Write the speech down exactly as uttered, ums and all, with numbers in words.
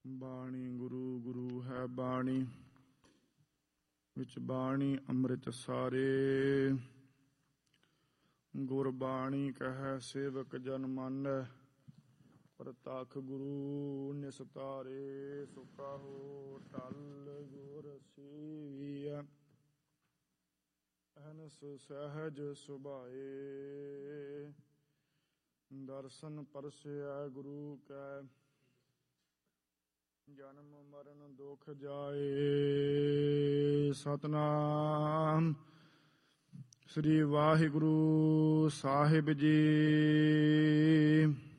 ਬਾਣੀ ਗੁਰੂ ਗੁਰੂ ਹੈ ਬਾਣੀ, ਵਿੱਚ ਬਾਣੀ ਅੰਮ੍ਰਿਤ ਸਾਰੇ। ਗੁਰਬਾਣੀ ਕਹੈ ਸੇਵਕ ਜਨ ਮਾਨੈ, ਪ੍ਰਤੱਖ ਗੁਰੂ ਨਿਸਤਾਰੇ। ਸੁਖਾਹੋ ਟਲ ਗੁਰ ਸੇਵੀਐ, ਅਹਨਸ ਸਹਿਜ ਸੁਭਾਏ। ਦਰਸ਼ਨ ਪਰਸੈ ਗੁਰੂ ਕੈ, ਜਨਮ ਮਰਨ ਦੁਖ ਜਾਏ। ਸਤਿਨਾਮ ਸ੍ਰੀ ਵਾਹਿਗੁਰੂ ਸਾਹਿਬ ਜੀ।